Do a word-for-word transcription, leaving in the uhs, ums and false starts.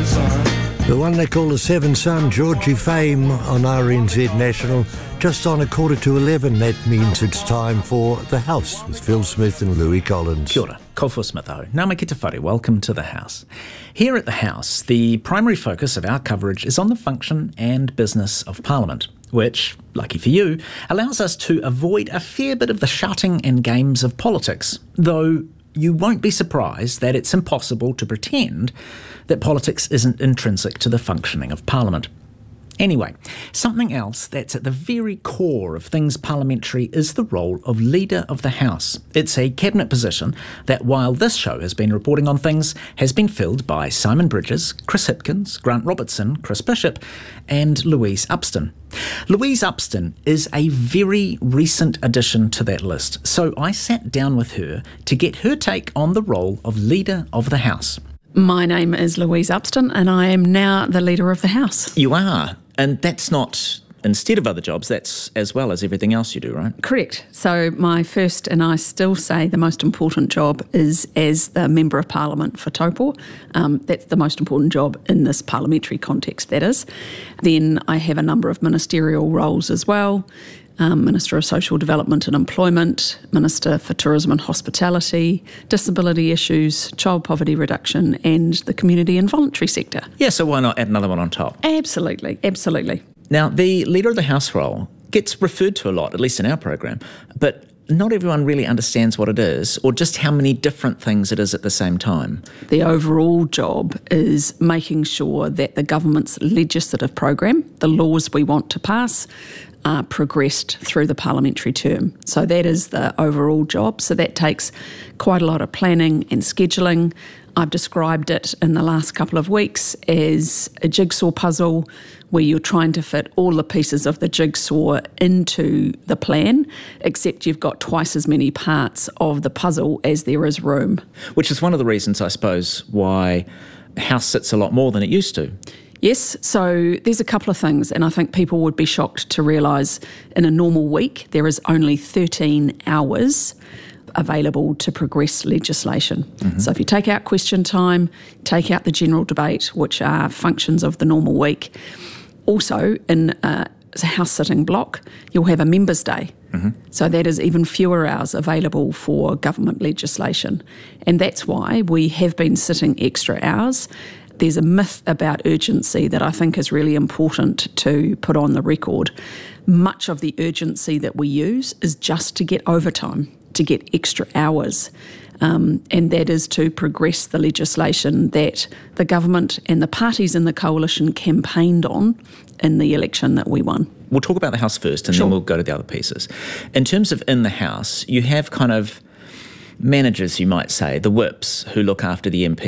The one they call the Seven Son, Georgie Fame on R N Z National. Just on a quarter to eleven, that means it's time for The House with Phil Smith and Louis Collins. Kia ora, ko Phil Smith ho. Ngā mihi ki te whare, welcome to The House. Here at The House, the primary focus of our coverage is on the function and business of Parliament, which, lucky for you, allows us to avoid a fair bit of the shouting and games of politics, though you won't be surprised that it's impossible to pretend that politics isn't intrinsic to the functioning of Parliament. Anyway, something else that's at the very core of things parliamentary is the role of Leader of the House. It's a cabinet position that, while this show has been reporting on things, has been filled by Simon Bridges, Chris Hipkins, Grant Robertson, Chris Bishop and Louise Upston. Louise Upston is a very recent addition to that list, so I sat down with her to get her take on the role of Leader of the House. My name is Louise Upston and I am now the Leader of the House. You are, and that's not instead of other jobs, that's as well as everything else you do, right? Correct. So my first, and I still say the most important job, is as the Member of Parliament for Taupo. Um, that's the most important job in this parliamentary context, that is. Then I have a number of ministerial roles as well. Um, Minister of Social Development and Employment, Minister for Tourism and Hospitality, Disability Issues, Child Poverty Reduction and the Community and Voluntary Sector. Yeah, so why not add another one on top? Absolutely, absolutely. Now, the Leader of the House role gets referred to a lot, at least in our program, but not everyone really understands what it is or just how many different things it is at the same time. The overall job is making sure that the government's legislative program, the laws we want to pass, are progressed through the parliamentary term. So that is the overall job. So that takes quite a lot of planning and scheduling. I've described it in the last couple of weeks as a jigsaw puzzle where you're trying to fit all the pieces of the jigsaw into the plan, except you've got twice as many parts of the puzzle as there is room. Which is one of the reasons, I suppose, why House sits a lot more than it used to. Yes, so there's a couple of things, and I think people would be shocked to realise in a normal week there is only thirteen hours available to progress legislation. Mm-hmm. So if you take out question time, take out the general debate, which are functions of the normal week, also in a House sitting block, you'll have a Members' Day. Mm-hmm. So that is even fewer hours available for government legislation. And that's why we have been sitting extra hours. There's a myth about urgency that I think is really important to put on the record. Much of the urgency that we use is just to get overtime, to get extra hours, um, and that is to progress the legislation that the government and the parties in the coalition campaigned on in the election that we won. We'll talk about the House first and Sure. then we'll go to the other pieces. In terms of in the House, you have kind of managers, you might say, the whips who look after the M Ps.